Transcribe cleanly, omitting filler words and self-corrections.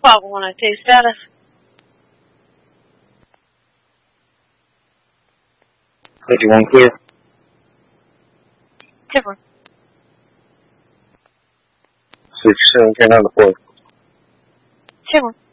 512 status. 31 clear. Timber. 67 10 on the 4th. Timber.